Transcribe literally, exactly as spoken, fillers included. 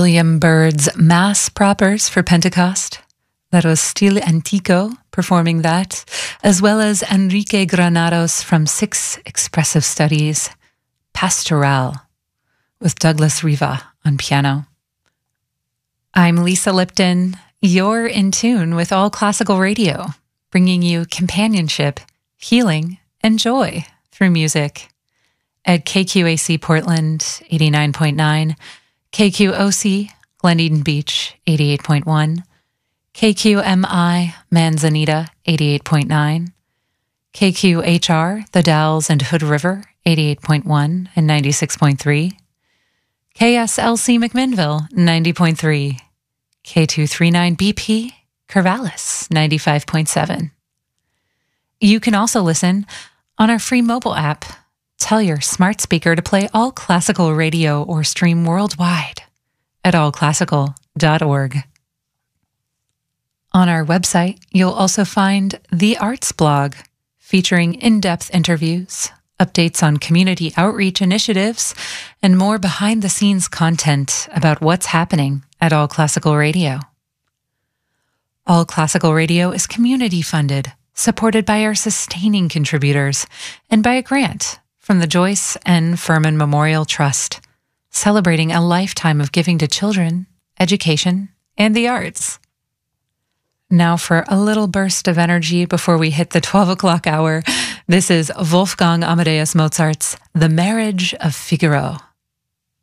William Byrd's Mass Propers for Pentecost. That was Stile Antico performing that, as well as Enrique Granados from Six Expressive Studies, Pastoral, with Douglas Riva on piano. I'm Lisa Lipton. You're in tune with All Classical Radio, bringing you companionship, healing, and joy through music. At K Q A C Portland, eighty-nine point nine, K Q O C Glen Beach, eighty-eight point one, K Q M I Manzanita, eighty-eight point nine, K Q H R The Dalles and Hood River, eighty-eight point one and ninety-six point three, K S L C McMinnville, ninety point three, K two thirty-nine B P Corvallis, ninety-five point seven. You can also listen on our free mobile app. Tell your smart speaker to play All Classical Radio or stream worldwide at all classical dot org. On our website, you'll also find the Arts blog, featuring in-depth interviews, updates on community outreach initiatives, and more behind-the-scenes content about what's happening at All Classical Radio. All Classical Radio is community-funded, supported by our sustaining contributors, and by a grant from the Joyce N. Furman Memorial Trust, celebrating a lifetime of giving to children, education, and the arts. Now for a little burst of energy before we hit the twelve o'clock hour. This is Wolfgang Amadeus Mozart's The Marriage of Figaro.